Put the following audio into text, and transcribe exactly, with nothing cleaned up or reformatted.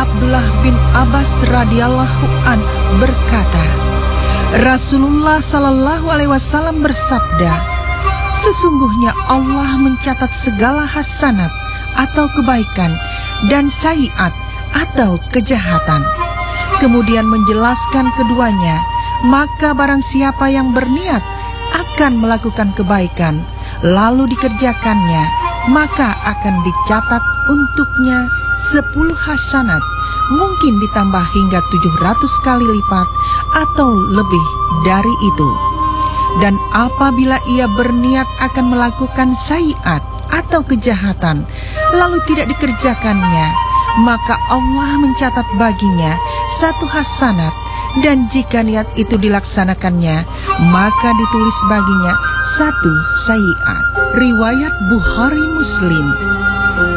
Abdullah bin Abbas radhiyallahu anhu berkata, Rasulullah sallallahu alaihi wasallam bersabda, sesungguhnya Allah mencatat segala hasanat atau kebaikan dan sayiat atau kejahatan. Kemudian menjelaskan keduanya, maka barang siapa yang berniat akan melakukan kebaikan lalu dikerjakannya, maka akan dicatat untuknya sepuluh hasanat, mungkin ditambah hingga tujuh ratus kali lipat atau lebih dari itu. Dan apabila ia berniat akan melakukan sayiat atau kejahatan lalu tidak dikerjakannya, maka Allah mencatat baginya satu hasanat, dan jika niat itu dilaksanakannya, maka ditulis baginya satu sayiat. Riwayat Bukhari Muslim.